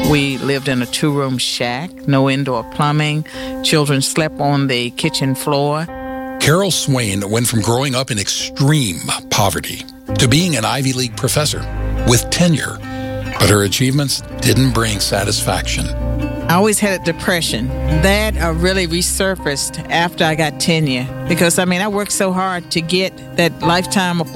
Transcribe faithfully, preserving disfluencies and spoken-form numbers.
We lived in a two-room shack, no indoor plumbing. Children slept on the kitchen floor. Carol Swain went from growing up in extreme poverty to being an Ivy League professor with tenure, but her achievements didn't bring satisfaction. I always had a depression. That uh, really resurfaced after I got tenure because, I mean, I worked so hard to get that lifetime appointment.